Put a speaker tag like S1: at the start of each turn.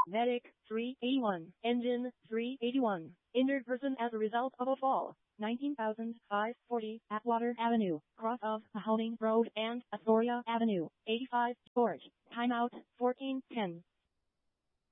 S1: Medic 381. Engine 381. Injured person as a result of a fall. 19,540 Atwater Avenue, cross of Mahoning Road and Astoria Avenue, 85, George. Timeout 1410.